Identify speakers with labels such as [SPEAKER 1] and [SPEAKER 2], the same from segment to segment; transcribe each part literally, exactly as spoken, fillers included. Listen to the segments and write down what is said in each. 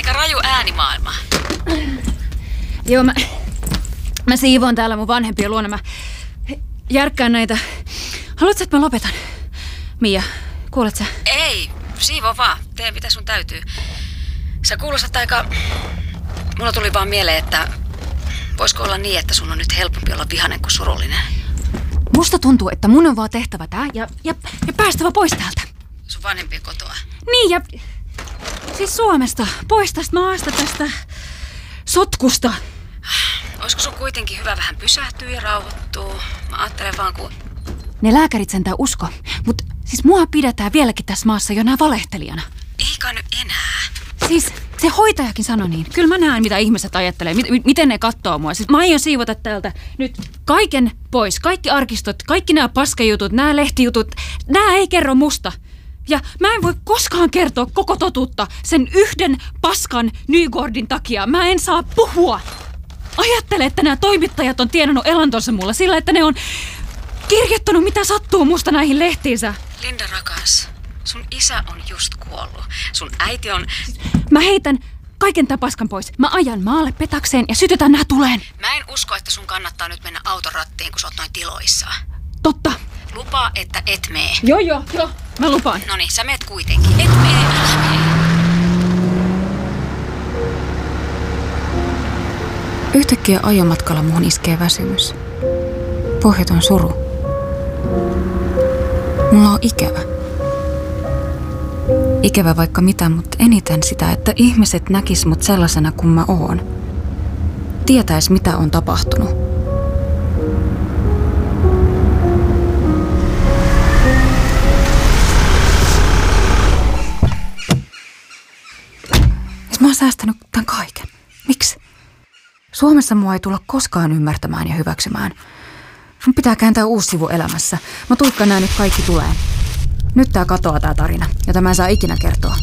[SPEAKER 1] Aika raju äänimaailma.
[SPEAKER 2] Joo, mä, mä siivoon täällä mun vanhempien luona. Mä järkkään näitä. Haluatko, että mä lopetan? Mia, kuulet sä?
[SPEAKER 1] Ei, siivo vaan. Tee mitä sun täytyy. Sä kuulostat aika... Mulla tuli vaan mieleen, että voisiko olla niin, että sun on nyt helpompi olla vihainen kuin surullinen.
[SPEAKER 2] Musta tuntuu, että mun on vaan tehtävä tää ja, ja, ja päästävä pois täältä.
[SPEAKER 1] Sun vanhempien kotoa.
[SPEAKER 2] Niin ja... Siis Suomesta. Pois tästä maasta, tästä sotkusta.
[SPEAKER 1] Olisiko sun kuitenkin hyvä vähän pysähtyä ja rauhoittua? Mä ajattelen vaan, kun...
[SPEAKER 2] Ne lääkärit sentään usko, mutta siis mua pidetään vieläkin tässä maassa jo nää valehtelijana.
[SPEAKER 1] Eikä nyt enää.
[SPEAKER 2] Siis se hoitajakin sanoi niin. Kyllä mä näen, mitä ihmiset ajattelee, mit, miten ne katsoo mua. Siis mä aion siivota täältä nyt kaiken pois. Kaikki arkistot, kaikki nämä paskajutut, nämä lehtijutut. Nämä ei kerro musta. Ja mä en voi koskaan kertoa koko totuutta sen yhden paskan Nygårdin takia. Mä en saa puhua. Ajattele, että nämä toimittajat on tienannut elantonsa mulla sillä, että ne on kirjoittanut, mitä sattuu musta näihin lehtiinsä.
[SPEAKER 1] Linda rakas, sun isä on just kuollut. Sun äiti on...
[SPEAKER 2] Mä heitän kaiken tämän paskan pois. Mä ajan maalle petakseen ja sytytän nää tuleen.
[SPEAKER 1] Mä en usko, että sun kannattaa nyt mennä autorattiin, kun sä oot noin tiloissa.
[SPEAKER 2] Totta.
[SPEAKER 1] Lupaa, että et mee.
[SPEAKER 2] Joo, joo, joo. Mä lupaan.
[SPEAKER 1] Noniin, sä meet kuitenkin. Et mee, älä mee.
[SPEAKER 3] Yhtäkkiä ajomatkalla muhun iskee väsymys. Pohjaton suru. Mulla on ikävä. Ikävä vaikka mitä, mutta eniten sitä, että ihmiset näkis mut sellaisena kuin mä oon. Tietäis mitä on tapahtunut. Ja mä oon säästänyt tän kaiken. Miksi? Suomessa mua ei tulla koskaan ymmärtämään ja hyväksymään. Sun pitää kääntää uusi sivu elämässä. Mä tuikkaan nää nyt kaikki tulee. Nyt tää katoaa tää tarina, jota mä en saa ikinä kertoa.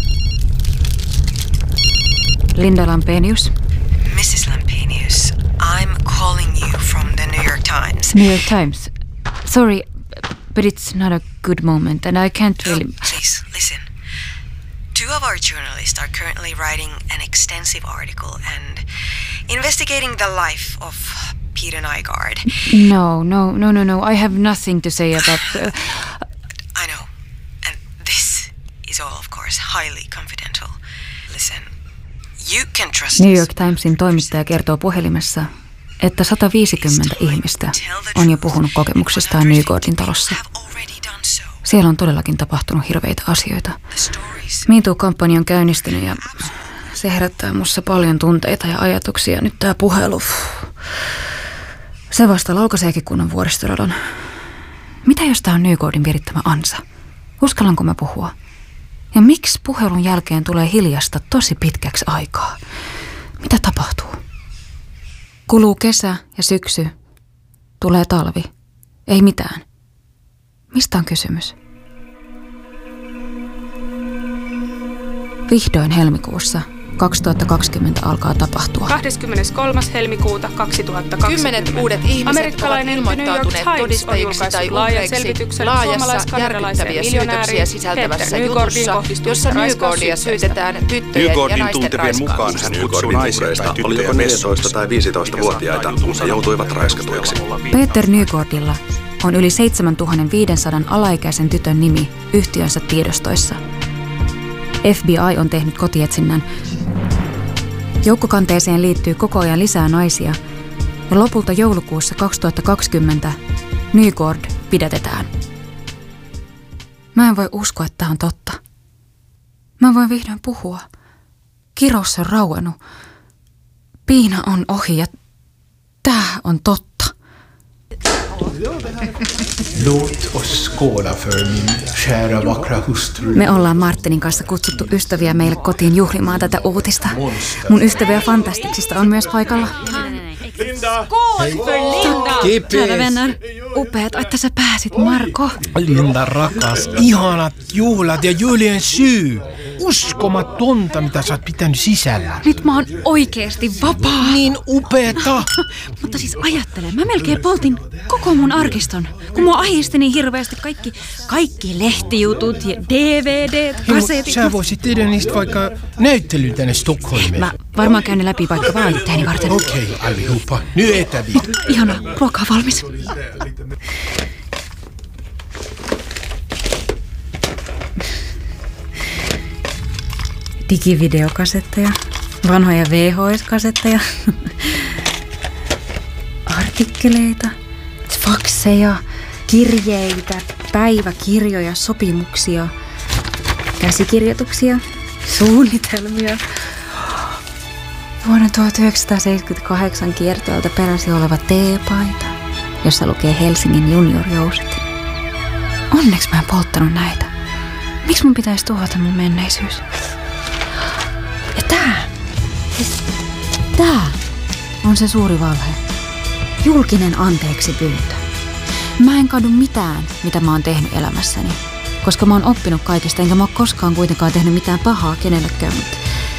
[SPEAKER 3] Linda Lampenius.
[SPEAKER 4] missus Lampenius, I'm calling you from the New York Times.
[SPEAKER 3] New York Times. Sorry, but it's not a good moment and I can't really...
[SPEAKER 4] Oh, please, listen. Two of our journalists are currently writing an extensive article and investigating the life of Peter Nygård.
[SPEAKER 3] No, no, no, no, no. I have nothing to say about... Uh...
[SPEAKER 4] I know. And this is all, of course, highly confidential. Listen, you can trust
[SPEAKER 3] New York Timesin toimittaja kertoo puhelimessa, että sata viisikymmentä ihmistä on jo puhunut kokemuksistaan Nygårdin talossa. Siellä on todellakin tapahtunut hirveitä asioita. Me Too-kampanja on käynnistynyt ja se herättää mussa paljon tunteita ja ajatuksia. Nyt tää puhelu, se vasta laukaiseekin kunnon vuoristoradon. Mitä jos tää on Nygårdin virittämä ansa? Uskallanko mä puhua? Ja miksi puhelun jälkeen tulee hiljasta tosi pitkäksi aikaa? Mitä tapahtuu? Kuluu kesä ja syksy. Tulee talvi. Ei mitään. Mistä on kysymys? Vihdoin helmikuussa kaksituhattakaksikymmentä alkaa tapahtua.
[SPEAKER 5] kahdeskymmeneskolmas helmikuuta kaksituhattakaksikymmentä.
[SPEAKER 6] Kymmenet uudet ihmiset
[SPEAKER 5] amerikkalainen
[SPEAKER 6] ovat ilmoittautuneet todistajiksi tai uhreiksi laajassa järkyttäviä syytöksiä sisältävässä jutussa, jossa Nygårdia syytetään tyttöjen ja naisten
[SPEAKER 7] mukaan hän kutsui naisia oli joko neljätoista- tai viisitoistavuotiaita, kun he joutuivat raiskatuiksi.
[SPEAKER 3] Peter Nygårdilla on yli seitsemäntuhatta alaikäisen tytön nimi yhtiönsä tiedostoissa. F B I on tehnyt kotietsinnän. Joukkokanteeseen liittyy koko ajan lisää naisia ja lopulta joulukuussa kaksituhattakaksikymmentä Nygård pidätetään. Mä en voi uskoa, että tämä on totta. Mä voin vihdoin puhua. Kirous on rauennut. Piina on ohi ja tää on totta.
[SPEAKER 8] Låt oss skåla för min kära vackra hustru.
[SPEAKER 3] Me ollaan Martinin kanssa kutsuttu ystäviä meille kotiin juhlimaan tätä uutista. Mun ystäviä Fantastiksista on myös paikalla.
[SPEAKER 8] Linda!
[SPEAKER 2] Skål för Linda!
[SPEAKER 3] Kära vänner, upeat, että sä pääsit, Marko.
[SPEAKER 9] Linda rakas, ihanat juhlat ja julien syy.
[SPEAKER 8] uskomatonta, mitä sä oot pitänyt sisällä.
[SPEAKER 2] Nyt mä oon oikeesti vapaa.
[SPEAKER 8] Niin upeeta.
[SPEAKER 2] Mutta siis ajattele, mä melkein poltin koko mun arkiston. Kun mua ahisti niin hirveästi kaikki, kaikki lehtijutut ja D V D:t, kasetit.
[SPEAKER 8] Sä voisit tehdä niistä vaikka näyttelyn tänne Stockholmiin.
[SPEAKER 2] Mä varmaan käyn ne läpi vaikka vaan itteeni varten.
[SPEAKER 8] Okei, okay, allihopa. Nyt etävi.
[SPEAKER 2] Ihana, ruoka on valmis.
[SPEAKER 3] Digivideokasetteja, vanhoja V H S-kasetteja, artikkeleita, fakseja, kirjeitä, päiväkirjoja, sopimuksia, käsikirjoituksia, suunnitelmia. Vuonna tuhatyhdeksänsataaseitsemänkymmentäkahdeksan kiertoilta peräisin oleva teepaita, jossa lukee Helsingin juniorjouset. Onneksi mä en polttanut näitä. Miksi mun pitäisi tuhota mun menneisyys? Ja tää, siis tää on se suuri valhe. Julkinen anteeksi pyyntö. Mä en kadu mitään, mitä mä oon tehnyt elämässäni, koska mä oon oppinut kaikesta, enkä mä oon koskaan kuitenkaan tehnyt mitään pahaa kenellekään, mutta